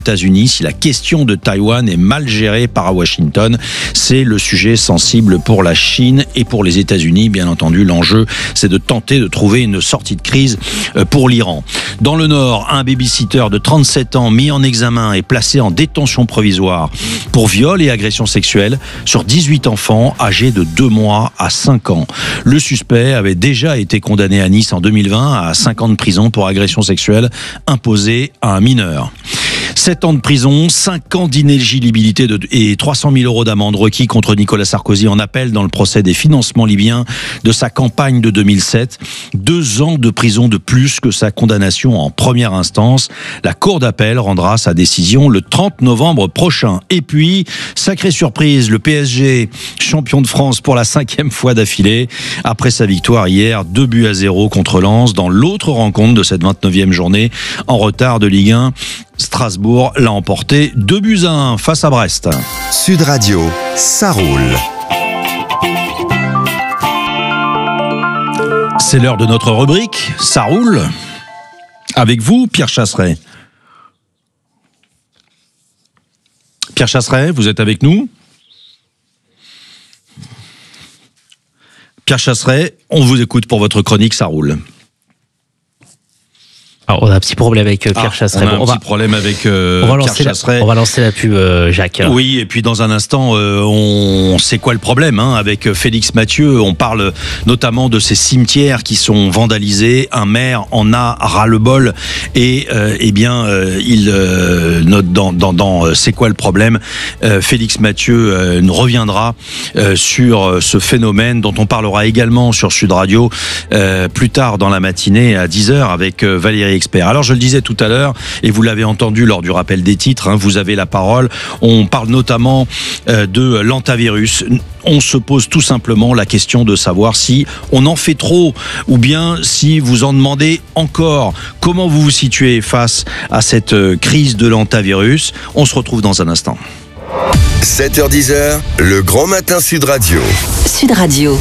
États-Unis si la question de Taïwan est mal gérée par Washington. C'est le sujet sensible pour la Chine et pour les États-Unis. Bien entendu, l'enjeu, c'est de tenter de trouver une sortie de crise pour l'Iran. Dans le Nord, un babysitter de 37 ans mis en examen et placé en détention provisoire pour viol et agression sexuelle sur 18 enfants âgés de 2 mois à 5 ans. Le suspect avait déjà été condamné à Nice en 2020 à 5 ans de prison pour agression sexuelle imposée à un mineur. 7 ans de prison, 5 ans d'inéligibilité et 300 000 euros d'amende requis contre Nicolas Sarkozy en appel dans le procès des financements libyens de sa campagne de 2007. 2 ans de prison de plus que sa condamnation en première instance. La Cour d'appel rendra sa décision le 30 novembre prochain. Et puis, sacrée surprise, le PSG, champion de France pour la 5e fois d'affilée. Après sa victoire hier, 2-0 contre Lens dans l'autre rencontre de cette 29e journée en retard de Ligue 1. Strasbourg l'a emporté 2-1 face à Brest. Sud Radio, ça roule. C'est l'heure de notre rubrique, ça roule. Avec vous, Pierre Chasseret. Pierre Chasseret, vous êtes avec nous ? Pierre Chasseret, on vous écoute pour votre chronique, ça roule. Alors, on a un petit problème avec Pierre Chasseret. On a un petit problème avec Pierre Chasseret. On va lancer la pub, Jacques. Oui, et puis dans un instant, on sait quoi le problème avec Félix Mathieu. On parle notamment de ces cimetières qui sont vandalisés. Un maire en a ras-le-bol et il note dans c'est quoi le problème. Félix Mathieu nous reviendra sur ce phénomène dont on parlera également sur Sud Radio plus tard dans la matinée à 10h avec Valérie Expert. Alors je le disais tout à l'heure, et vous l'avez entendu lors du rappel des titres, vous avez la parole. On parle notamment de l'hantavirus. On se pose tout simplement la question de savoir si on en fait trop ou bien si vous en demandez encore. Comment vous vous situez face à cette crise de l'hantavirus ? On se retrouve dans un instant. 7h-10h, le grand matin Sud Radio. Sud Radio.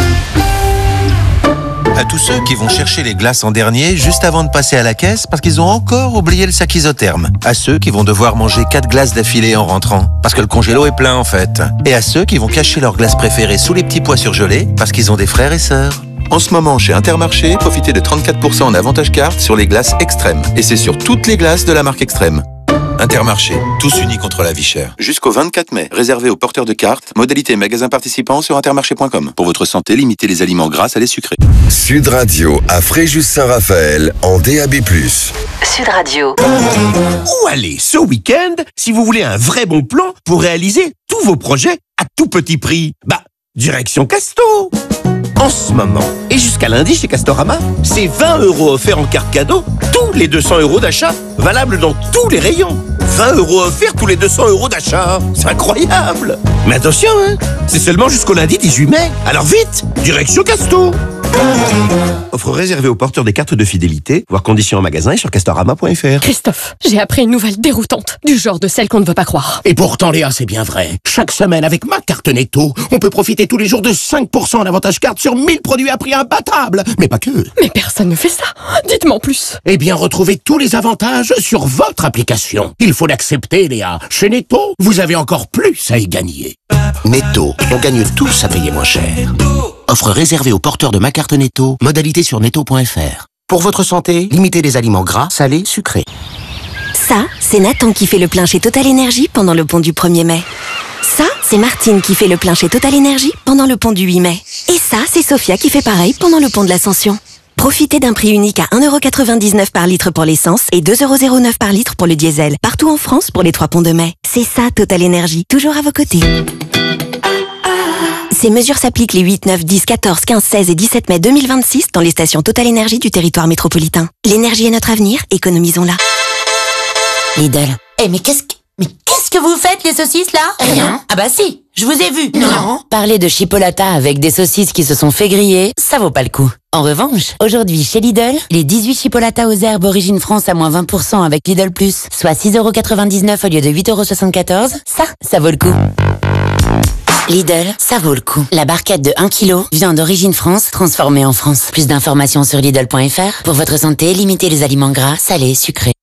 À tous ceux qui vont chercher les glaces en dernier juste avant de passer à la caisse parce qu'ils ont encore oublié le sac isotherme. À ceux qui vont devoir manger 4 glaces d'affilée en rentrant parce que le congélo est plein en fait. Et à ceux qui vont cacher leurs glaces préférées sous les petits pois surgelés parce qu'ils ont des frères et sœurs. En ce moment, chez Intermarché, profitez de 34% en avantage carte sur les glaces Extrême. Et c'est sur toutes les glaces de la marque Extrême. Intermarché, tous unis contre la vie chère. Jusqu'au 24 mai, réservé aux porteurs de cartes, modalité magasin participant sur intermarché.com. Pour votre santé, limitez les aliments gras à les sucrés. Sud Radio à Fréjus-Saint-Raphaël en DAB+. Sud Radio. Où aller ce week-end si vous voulez un vrai bon plan pour réaliser tous vos projets à tout petit prix ? Direction Casto. En ce moment, et jusqu'à lundi chez Castorama, c'est 20 € offerts en carte cadeau, tous les 200 € d'achat, valable dans tous les rayons. 20 € offerts tous les 200 € d'achat. C'est incroyable. Mais attention, c'est seulement jusqu'au lundi 18 mai. Alors vite, direction Casto. Offre réservée aux porteurs des cartes de fidélité, voir conditions en magasin et sur castorama.fr. Christophe, j'ai appris une nouvelle déroutante, du genre de celle qu'on ne veut pas croire. Et pourtant Léa, c'est bien vrai. Chaque semaine avec ma carte Netto, on peut profiter tous les jours de 5% en avantage carte sur 1000 produits à prix imbattable. Mais pas que. Mais personne ne fait ça. Dites-moi en plus. Eh bien, retrouvez tous les avantages sur votre application. Il faut l'accepter, Léa. Chez Netto, vous avez encore plus à y gagner. Netto, on gagne tous à payer moins cher. Offre réservée aux porteurs de ma carte Netto, modalité sur netto.fr. Pour votre santé, limitez les aliments gras, salés, sucrés. Ça, c'est Nathan qui fait le plein chez Total Energy pendant le pont du 1er mai. Ça, c'est Martine qui fait le plein chez Total Energy pendant le pont du 8 mai. Et ça, c'est Sophia qui fait pareil pendant le pont de l'Ascension. Profitez d'un prix unique à 1,99€ par litre pour l'essence et 2,09€ par litre pour le diesel. Partout en France pour les 3 ponts de mai. C'est ça, Total Energy. Toujours à vos côtés. Ces mesures s'appliquent les 8, 9, 10, 14, 15, 16 et 17 mai 2026 dans les stations Total Energy du territoire métropolitain. L'énergie est notre avenir, économisons-la. Lidl. Mais qu'est-ce que vous faites, les saucisses, là ? Rien. Ah bah si, je vous ai vu. Non. Parler de chipolata avec des saucisses qui se sont fait griller, ça vaut pas le coup. En revanche, aujourd'hui, chez Lidl, les 18 chipolatas aux herbes Origine France à moins 20% avec Lidl+, soit 6,99€ au lieu de 8,74€, ça vaut le coup. Lidl, ça vaut le coup. La barquette de 1 kg, viande d'origine France, transformée en France. Plus d'informations sur Lidl.fr. Pour votre santé, limitez les aliments gras, salés, sucrés.